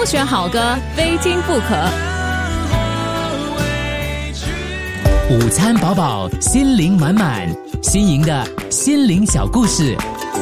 挑选好歌，非听不可。 午餐饱饱，心灵满满，新颖的心灵小故事。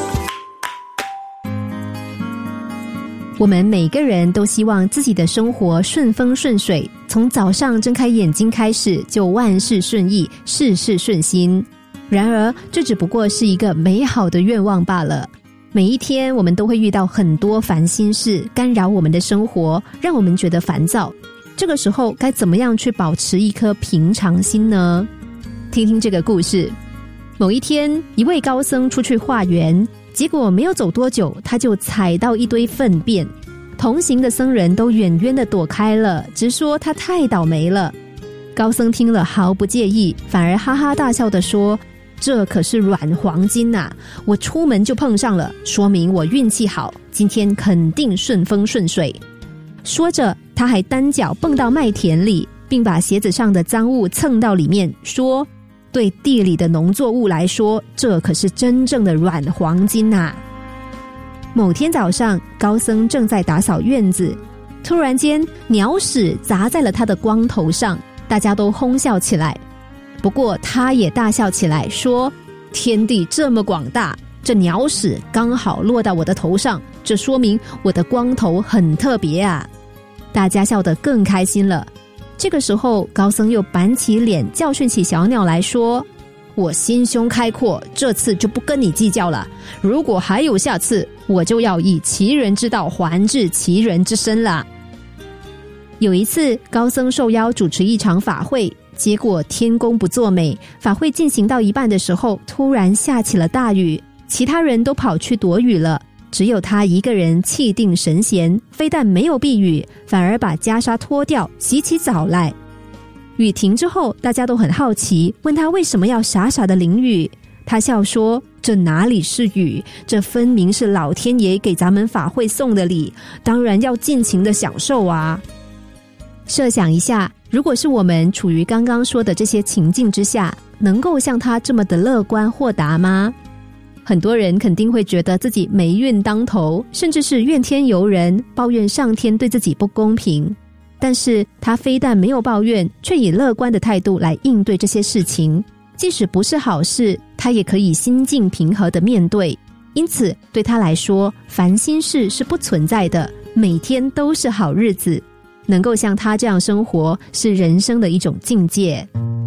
我们每个人都希望自己的生活顺风顺水，从早上睁开眼睛开始就万事顺意，事事顺心。然而这只不过是一个美好的愿望罢了。每一天我们都会遇到很多烦心事，干扰我们的生活，让我们觉得烦躁。这个时候该怎么样去保持一颗平常心呢？听听这个故事。某一天，一位高僧出去化缘，结果没有走多久，他就踩到一堆粪便。同行的僧人都远远地躲开了，直说他太倒霉了。高僧听了毫不介意，反而哈哈大笑地说，这可是软黄金啊，我出门就碰上了，说明我运气好，今天肯定顺风顺水。说着他还单脚蹦到麦田里，并把鞋子上的脏物蹭到里面，说，对地里的农作物来说，这可是真正的软黄金啊。某天早上，高僧正在打扫院子，突然间鸟屎砸在了他的光头上，大家都哄笑起来。不过他也大笑起来，说，天地这么广大，这鸟屎刚好落到我的头上，这说明我的光头很特别啊。大家笑得更开心了。这个时候，高僧又板起脸教训起小鸟来说，我心胸开阔，这次就不跟你计较了，如果还有下次，我就要以其人之道还治其人之身了。有一次，高僧受邀主持一场法会，结果天公不作美，法会进行到一半的时候，突然下起了大雨，其他人都跑去躲雨了，只有他一个人气定神闲，非但没有避雨，反而把袈裟脱掉，洗起澡来。雨停之后，大家都很好奇，问他为什么要傻傻的淋雨。他笑说，这哪里是雨，这分明是老天爷给咱们法会送的礼，当然要尽情的享受啊。设想一下，如果是我们处于刚刚说的这些情境之下，能够像他这么的乐观豁达吗？很多人肯定会觉得自己霉运当头，甚至是怨天尤人，抱怨上天对自己不公平。但是他非但没有抱怨，却以乐观的态度来应对这些事情，即使不是好事，他也可以心境平和地面对。因此对他来说，烦心事是不存在的，每天都是好日子。能够像他这样生活，是人生的一种境界。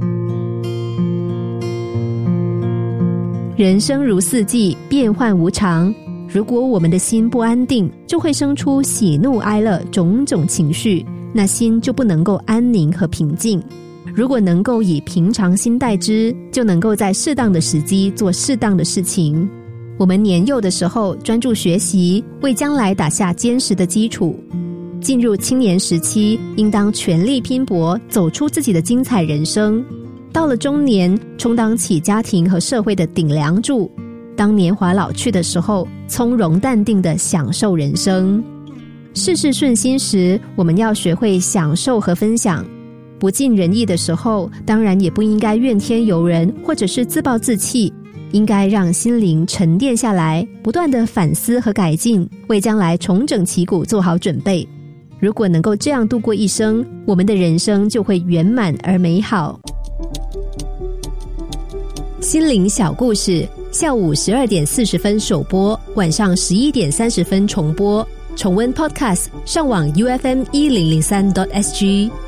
人生如四季，变幻无常，如果我们的心不安定，就会生出喜怒哀乐种种情绪，那心就不能够安宁和平静。如果能够以平常心待之，就能够在适当的时机做适当的事情。我们年幼的时候专注学习，为将来打下坚实的基础。进入青年时期，应当全力拼搏，走出自己的精彩人生。到了中年，充当起家庭和社会的顶梁柱。当年华老去的时候，从容淡定地享受人生。事事顺心时，我们要学会享受和分享。不尽人意的时候，当然也不应该怨天尤人，或者是自暴自弃，应该让心灵沉淀下来，不断地反思和改进，为将来重整旗鼓做好准备。如果能够这样度过一生，我们的人生就会圆满而美好。心灵小故事，下午12点40分首播，晚上11点30分重播。重温 Podcast， 上网 UFM1003.SG。